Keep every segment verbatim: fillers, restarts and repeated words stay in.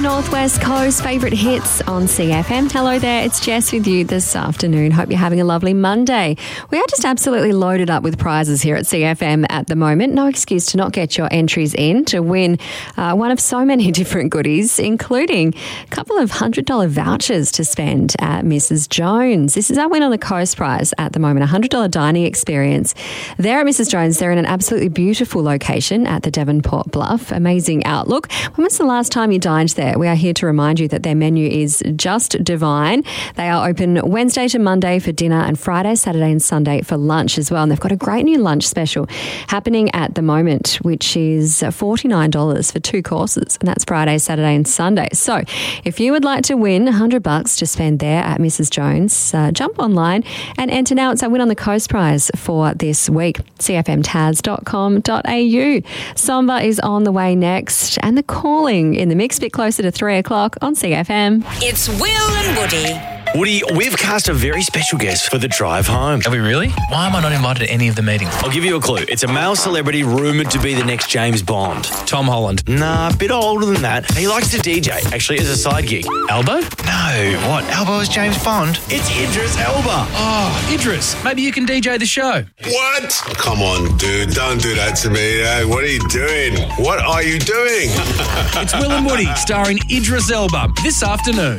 Northwest Coast favourite hits on C F M. Hello there, it's Jess with you this afternoon. Hope you're having a lovely Monday. We are just absolutely loaded up with prizes here at C F M at the moment. No excuse to not get your entries in to win uh, one of so many different goodies, including a couple of one hundred dollars vouchers to spend at Missus Jones. This is our Win on the Coast prize at the moment, a one hundred dollars dining experience. There at Missus Jones, they're in an absolutely beautiful location at the Devonport Bluff. Amazing outlook. When was the last time you dined there? We are here to remind you that their menu is just divine. They are open Wednesday to Monday for dinner and Friday, Saturday and Sunday for lunch as well. And they've got a great new lunch special happening at the moment, which is forty-nine dollars for two courses. And that's Friday, Saturday and Sunday. So if you would like to win one hundred bucks to spend there at Missus Jones, uh, jump online and enter now. It's our Win on the Coast prize for this week. c f m taz dot com dot a u. Somba is on the way next and The Calling in the mix, a bit closer to three o'clock on C F M. It's Will and Woody. Woody, we've cast a very special guest for the drive home. Are we really? Why am I not invited to any of the meetings? I'll give you a clue. It's a male celebrity rumoured to be the next James Bond. Tom Holland. Nah, a bit older than that. He likes to D J, actually, as a side gig. Albo? No. What? Albo is James Bond? It's Idris Elba. Oh, Idris. Maybe you can D J the show. What? Oh, come on, dude. Don't do that to me. Hey, what are you doing? What are you doing? It's Will and Woody, starring Idris Elba, this afternoon.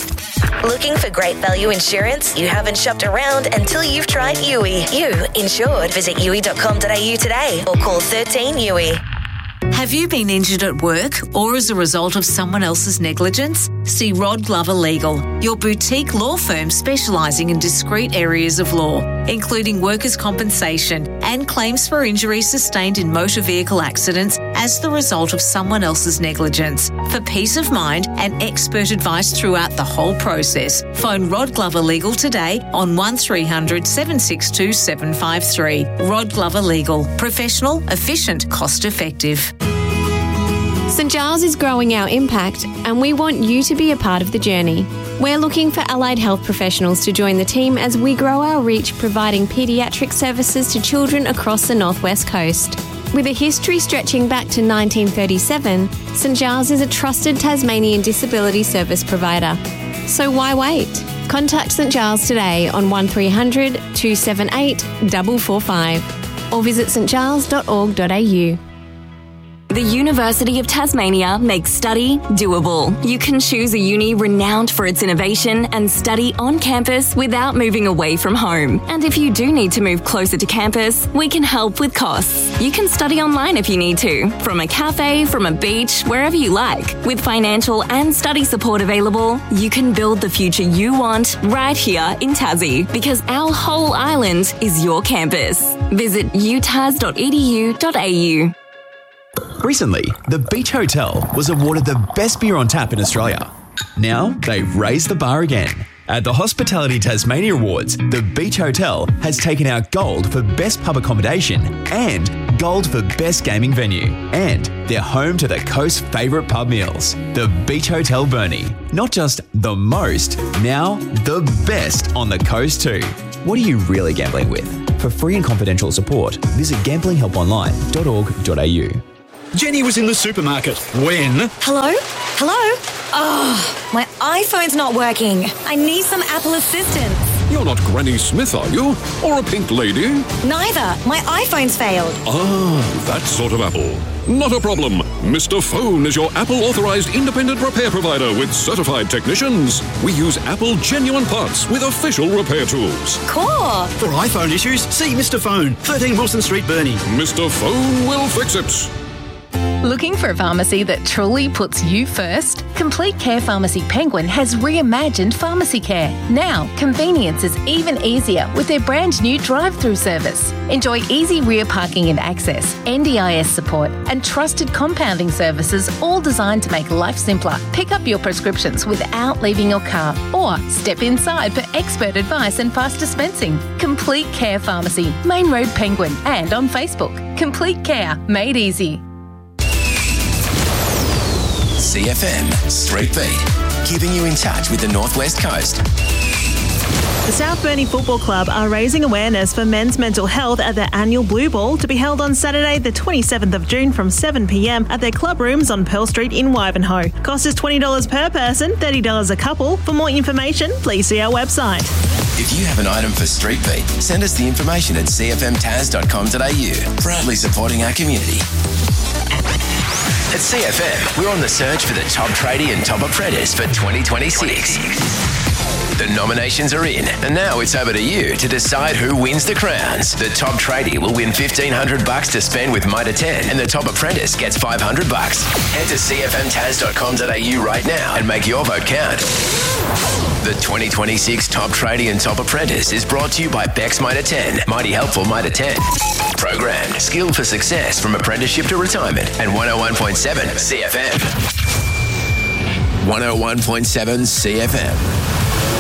Looking for great value insurance? You haven't shopped around until you've tried U I. You insured. Visit u i dot com dot a u today or call thirteen U I. Have you been injured at work or as a result of someone else's negligence? See Rod Glover Legal, your boutique law firm specialising in discrete areas of law, including workers' compensation and claims for injuries sustained in motor vehicle accidents as the result of someone else's negligence. For peace of mind and expert advice throughout the whole process, phone Rod Glover Legal today on one three hundred, seven six two, seven five three. Rod Glover Legal. Professional, efficient, cost effective. St Giles is growing our impact and we want you to be a part of the journey. We're looking for allied health professionals to join the team as we grow our reach, providing paediatric services to children across the Northwest Coast. With a history stretching back to nineteen thirty-seven, St Giles is a trusted Tasmanian disability service provider. So why wait? Contact St Giles today on one three hundred, two seven eight, four four five or visit st giles dot org dot a u. The University of Tasmania makes study doable. You can choose a uni renowned for its innovation and study on campus without moving away from home. And if you do need to move closer to campus, we can help with costs. You can study online if you need to, from a cafe, from a beach, wherever you like. With financial and study support available, you can build the future you want right here in Tassie, because our whole island is your campus. Visit u tas dot e d u dot a u. Recently, the Beach Hotel was awarded the best beer on tap in Australia. Now, they've raised the bar again. At the Hospitality Tasmania Awards, the Beach Hotel has taken out gold for best pub accommodation and gold for best gaming venue. And they're home to the coast's favourite pub meals. The Beach Hotel Burnie. Not just the most, now the best on the coast too. What are you really gambling with? For free and confidential support, visit gambling help online dot org dot a u. Jenny was in the supermarket when... Hello? Hello? Oh, my iPhone's not working. I need some Apple assistance. You're not Granny Smith, are you? Or a pink lady? Neither. My iPhone's failed. Ah, that sort of Apple. Not a problem. Mister Phone is your Apple-authorized independent repair provider with certified technicians. We use Apple genuine parts with official repair tools. Cool. For iPhone issues, see Mister Phone, thirteen Wilson Street, Burnie. Mister Phone will fix it. Looking for a pharmacy that truly puts you first? Complete Care Pharmacy Penguin has reimagined pharmacy care. Now, convenience is even easier with their brand new drive-through service. Enjoy easy rear parking and access, N D I S support, and trusted compounding services, all designed to make life simpler. Pick up your prescriptions without leaving your car, or step inside for expert advice and fast dispensing. Complete Care Pharmacy, Main Road Penguin, and on Facebook. Complete Care, made easy. C F M Street Beat, keeping you in touch with the Northwest Coast. The South Burnie Football Club are raising awareness for men's mental health at their annual Blue Ball to be held on Saturday the twenty-seventh of June from seven p m at their club rooms on Pearl Street in Wivenhoe. Cost is twenty dollars per person, thirty dollars a couple. For more information, please see our website. If you have an item for Street Beat, send us the information at c f m taz dot com dot a u. Proudly supporting our community. At C F M, we're on the search for the top tradie and top apprentice for twenty twenty-six. The nominations are in, and now it's over to you to decide who wins the crowns. The top tradie will win fifteen hundred bucks to spend with Mitre ten, and the top apprentice gets five hundred bucks. Head to c f m taz dot com dot a u right now and make your vote count. The twenty twenty-six Top Tradie and Top Apprentice is brought to you by Bex Mitre ten, Mighty Helpful Mitre ten. Programmed, skilled for success from apprenticeship to retirement, and one oh one point seven C F M. one oh one point seven C F M.